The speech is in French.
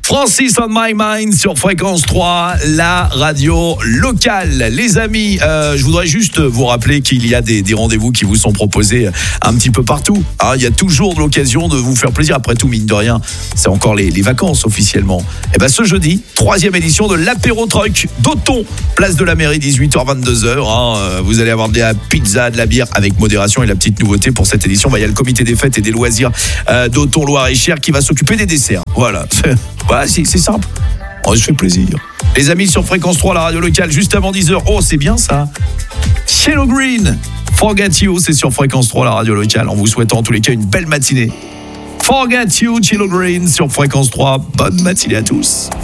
Francis on My Mind sur Fréquence 3, la radio locale. Les amis, je voudrais juste vous rappeler qu'il y a des rendez-vous qui vous sont proposés un petit peu partout. Il y a toujours l'occasion de vous faire plaisir. Après tout, mine de rien, c'est encore les vacances officiellement. Et ben ce jeudi, 3e édition de l'apéro truck d'Auton, place de la mairie, 18h-22h. Vous allez avoir de la pizza, de la bière avec modération. Et la petite nouveauté pour cette édition, il y a le comité des fêtes et des loisirs d'Auton Loire-et-Cher qui va s'occuper des desserts. Voilà. Voilà, c'est simple. On se fait plaisir. Les amis, sur Fréquence 3, la radio locale, juste avant 10h. Oh, c'est bien ça. Cielo Green, Forget You, c'est sur Fréquence 3, la radio locale. En vous souhaitant en tous les cas une belle matinée. Forget You, Cielo Green sur Fréquence 3. Bonne matinée à tous.